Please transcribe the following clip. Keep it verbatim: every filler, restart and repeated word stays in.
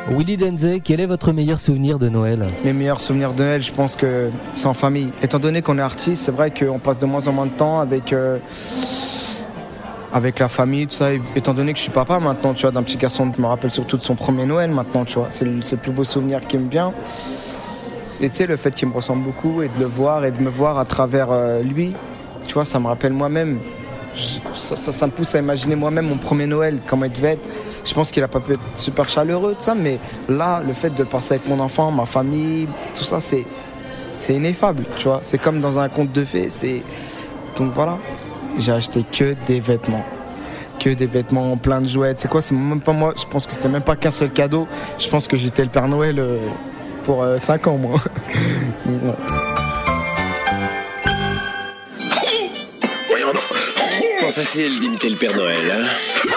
Willy Denze, quel est votre meilleur souvenir de Noël ? Mes meilleurs souvenirs de Noël, je pense que c'est en famille. Étant donné qu'on est artiste, c'est vrai qu'on passe de moins en moins de temps avec, euh, avec la famille, tout ça. Étant donné que je suis papa maintenant, tu vois, d'un petit garçon, je me rappelle surtout de son premier Noël maintenant, tu vois. C'est le, c'est le plus beau souvenir qui me vient. Et tu sais, le fait qu'il me ressemble beaucoup et de le voir et de me voir à travers euh, lui, tu vois, ça me rappelle moi-même. Je, ça, ça, ça me pousse à imaginer moi-même mon premier Noël, comment il devait être. Je pense qu'il n'a pas pu être super chaleureux, tout ça, mais là, le fait de le passer avec mon enfant, ma famille, tout ça, c'est, c'est ineffable, tu vois. C'est comme dans un conte de fées. C'est... Donc voilà, j'ai acheté que des vêtements. Que des vêtements, plein de jouets. C'est quoi, c'est même pas moi, je pense que c'était même pas qu'un seul cadeau. Je pense que j'étais le Père Noël euh, pour euh, cinq ans, moi. Donc, ouais. Voyons donc. Pas facile d'imiter le Père Noël, hein.